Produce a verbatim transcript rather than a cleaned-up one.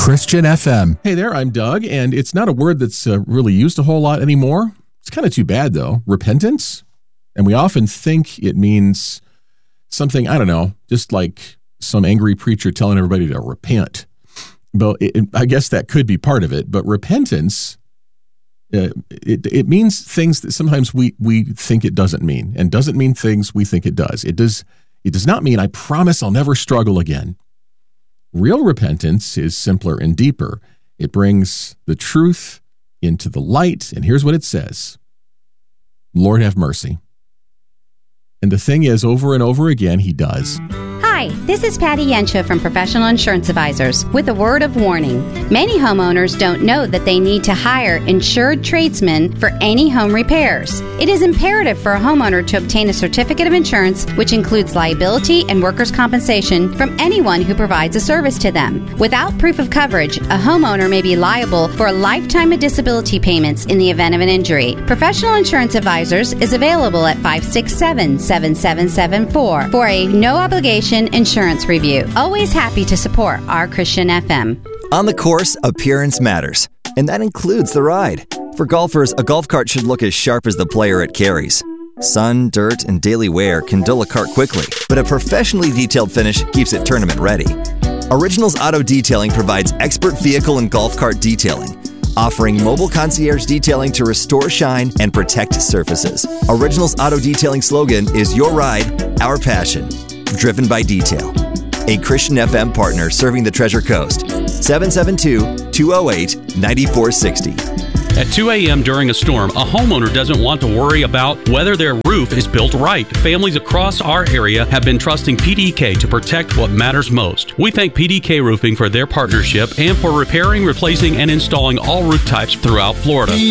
Christian F M. Hey there, I'm Doug, and it's not a word that's uh, really used a whole lot anymore. It's kind of too bad, though. Repentance. And we often think it means something, I don't know, just like some angry preacher telling everybody to repent. But it, I guess that could be part of it. But repentance, uh, it, it means things that sometimes we, we think it doesn't mean, and doesn't mean things we think it does. It does, it does not mean, I promise I'll never struggle again. Real repentance is simpler and deeper. It brings the truth into the light, and here's what it says. Lord, have mercy. And the thing is, over and over again, he does. Hi, this is Patty Yensha from Professional Insurance Advisors with a word of warning. Many homeowners don't know that they need to hire insured tradesmen for any home repairs. It is imperative for a homeowner to obtain a certificate of insurance, which includes liability and workers' compensation from anyone who provides a service to them. Without proof of coverage, a homeowner may be liable for a lifetime of disability payments in the event of an injury. Professional Insurance Advisors is available at five six seven, seven seven seven four for a no-obligation insurance review. Always happy to support our Christian F M. On the course, appearance matters, and that includes the ride. For golfers, a golf cart should look as sharp as the player it carries. Sun, dirt, and daily wear can dull a cart quickly, but a professionally detailed finish keeps it tournament ready. Originals Auto Detailing provides expert vehicle and golf cart detailing, offering mobile concierge detailing to restore shine and protect surfaces. Originals Auto Detailing slogan is your ride, our passion. Driven by detail. A Christian F M partner serving the Treasure Coast. seven seven two, two zero eight, nine four six zero. At two a.m. during a storm, a homeowner doesn't want to worry about whether their roof is built right. Families across our area have been trusting P D K to protect what matters most. We thank P D K Roofing for their partnership and for repairing, replacing, and installing all roof types throughout Florida.